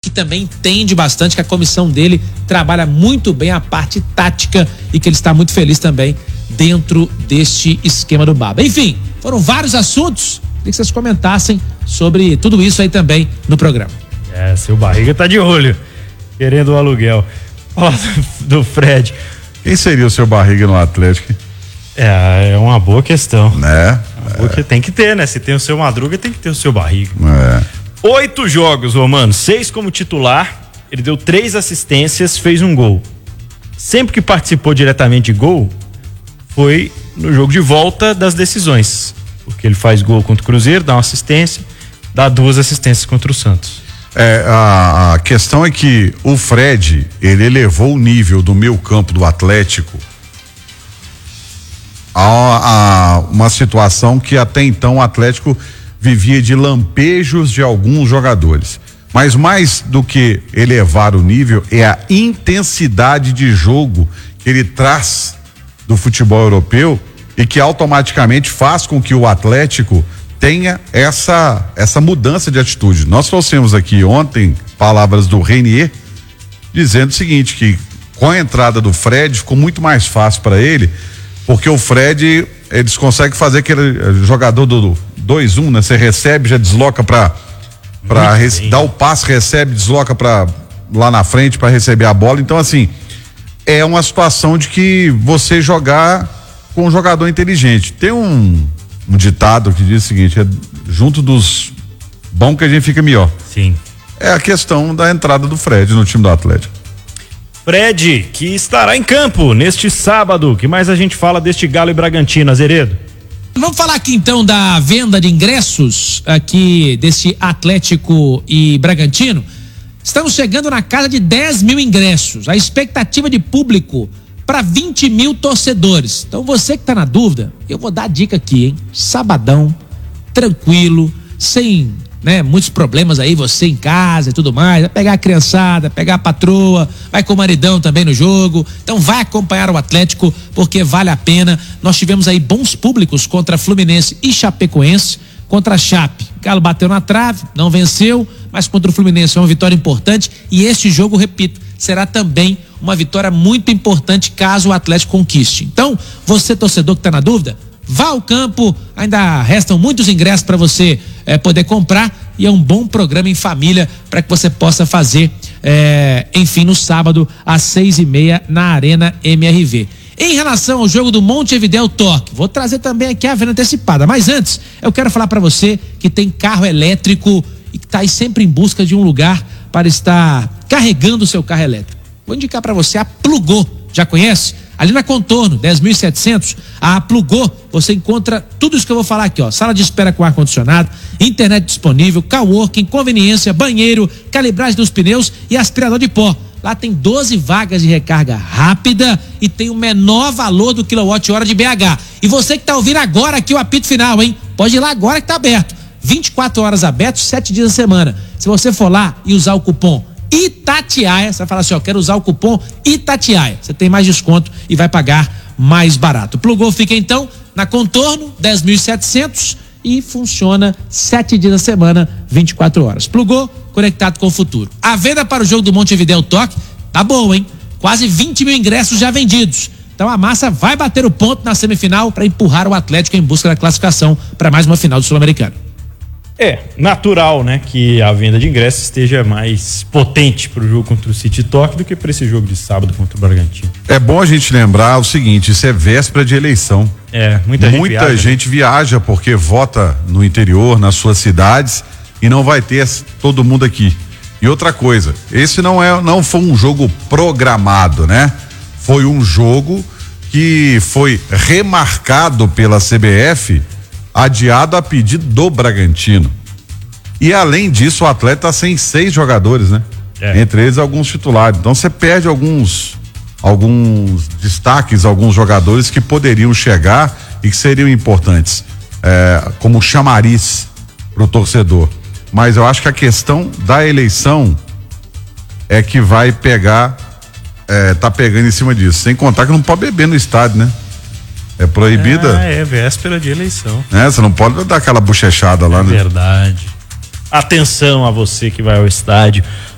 que também entende bastante, que a comissão dele trabalha muito bem a parte tática e que ele está muito feliz também dentro deste esquema do Baba. Enfim, foram vários assuntos. Queria que vocês comentassem sobre tudo isso aí também no programa. Seu Barriga tá de olho, querendo o aluguel. Fala do Fred. Quem seria o seu Barriga no Atlético? É uma boa questão. Né? Porque tem que ter, né? Se tem o seu Madruga, tem que ter o seu Barriga. 8 jogos, Romano, 6 como titular, ele deu 3 assistências, fez um gol. Sempre que participou diretamente de gol, foi no jogo de volta das decisões. Porque ele faz gol contra o Cruzeiro, dá uma assistência, dá 2 assistências contra o Santos. A questão é que o Fred, ele elevou o nível do meio campo do Atlético a uma situação que até então o Atlético vivia de lampejos de alguns jogadores. Mas mais do que elevar o nível é a intensidade de jogo que ele traz do futebol europeu e que automaticamente faz com que o Atlético tenha essa mudança de atitude. Nós trouxemos aqui ontem palavras do Renier dizendo o seguinte, que com a entrada do Fred ficou muito mais fácil para ele, porque o Fred, eles conseguem fazer aquele jogador do 2-1, né? Você recebe, já desloca para dar o passe, recebe, desloca para lá na frente para receber a bola. Então, assim, é uma situação de que você jogar com um jogador inteligente. Tem um ditado que diz o seguinte, junto dos bons que a gente fica melhor. Sim. É a questão da entrada do Fred no time do Atlético. Fred, que estará em campo neste sábado. Que mais a gente fala deste Galo e Bragantino, Azeredo? Vamos falar aqui então da venda de ingressos aqui desse Atlético e Bragantino. Estamos chegando na casa de 10 mil ingressos. A expectativa de público para 20 mil torcedores. Então você que tá na dúvida, eu vou dar a dica aqui, hein? Sabadão, tranquilo, sem muitos problemas aí, você em casa e tudo mais, vai pegar a criançada, pegar a patroa, vai com o maridão também no jogo, então vai acompanhar o Atlético, porque vale a pena. Nós tivemos aí bons públicos contra Fluminense e Chapecoense, contra a Chape, Galo bateu na trave, não venceu, mas contra o Fluminense é uma vitória importante, e este jogo, repito, será também uma vitória muito importante caso o Atlético conquiste. Então, você torcedor que está na dúvida, vá ao campo, ainda restam muitos ingressos para você poder comprar, e é um bom programa em família para que você possa fazer, enfim, no sábado às 6:30 na Arena MRV. Em relação ao jogo do Montevidéu Torque, vou trazer também aqui a venda antecipada, mas antes eu quero falar para você que tem carro elétrico e que está aí sempre em busca de um lugar para estar carregando o seu carro elétrico. Vou indicar para você a Plugô, já conhece? Ali na Contorno, 10.700, a Plugô, você encontra tudo isso que eu vou falar aqui, ó. Sala de espera com ar-condicionado, internet disponível, coworking, conveniência, banheiro, calibragem dos pneus e aspirador de pó. Lá tem 12 vagas de recarga rápida e tem o menor valor do quilowatt-hora de BH. E você que tá ouvindo agora aqui o apito final, hein? Pode ir lá agora que tá aberto. 24 horas aberto, 7 dias na semana. Se você for lá e usar o cupom Itatiaia, você vai falar assim, ó, quero usar o cupom Itatiaia, você tem mais desconto e vai pagar mais barato. Plugou fica então na Contorno, 10.700 e funciona 7 dias na semana, 24 horas. Plugou, conectado com o futuro. A venda para o jogo do Montevidéu Torque tá bom, hein? Quase 20 mil ingressos já vendidos. Então a massa vai bater o ponto na semifinal para empurrar o Atlético em busca da classificação para mais uma final do Sul-Americano. É natural, né, que a venda de ingressos esteja mais potente para o jogo contra o City Torque do que para esse jogo de sábado contra o Bragantino. É bom a gente lembrar o seguinte, isso é véspera de eleição. Muita gente viaja porque vota no interior, nas suas cidades, e não vai ter todo mundo aqui. E outra coisa, esse não foi um jogo programado, né? Foi um jogo que foi remarcado pela CBF, adiado a pedido do Bragantino. E além disso, o Atlético tá sem 6 jogadores, né? Entre eles alguns titulares. Então você perde alguns destaques, alguns jogadores que poderiam chegar e que seriam importantes, como chamariz pro torcedor. Mas eu acho que a questão da eleição é que vai pegar, tá pegando em cima disso. Sem contar que não pode beber no estádio, né? É proibida. Véspera de eleição. Você não pode dar aquela bochechada lá, né? Verdade. Atenção a você que vai ao estádio.